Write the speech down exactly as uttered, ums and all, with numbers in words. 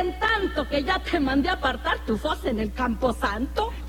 quieren tanto que ya te mandé a apartar tu fosa en el Camposanto.